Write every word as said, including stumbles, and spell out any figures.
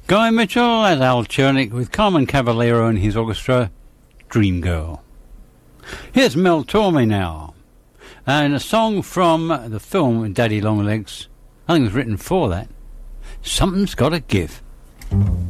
Guy Mitchell and Al Chernick with Carmen Cavallero and his orchestra, Dream Girl. Here's Mel Tormé now, and a song from the film Daddy Longlegs. I think it was written for that. Something's Gotta Give.